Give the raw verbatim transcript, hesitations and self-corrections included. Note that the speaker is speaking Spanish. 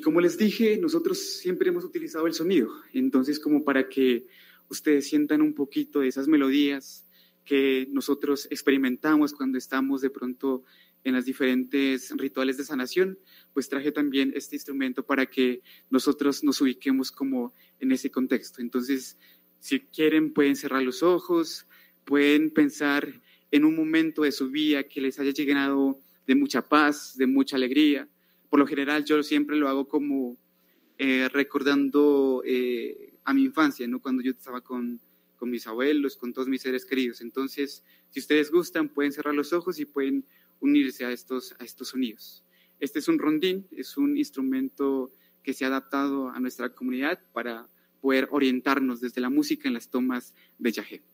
como les dije, nosotros siempre hemos utilizado el sonido, entonces como para que ustedes sientan un poquito de esas melodías que nosotros experimentamos cuando estamos de pronto en las diferentes rituales de sanación, pues traje también este instrumento para que nosotros nos ubiquemos como en ese contexto. Entonces, si quieren, pueden cerrar los ojos, pueden pensar en un momento de su vida que les haya llenado de mucha paz, de mucha alegría. Por lo general, yo siempre lo hago como eh, recordando eh, a mi infancia, ¿no? Cuando yo estaba con, con mis abuelos, con todos mis seres queridos. Entonces, si ustedes gustan, pueden cerrar los ojos y pueden unirse a estos, a estos sonidos. Este es un rondín, es un instrumento que se ha adaptado a nuestra comunidad para poder orientarnos desde la música en las tomas de yagé.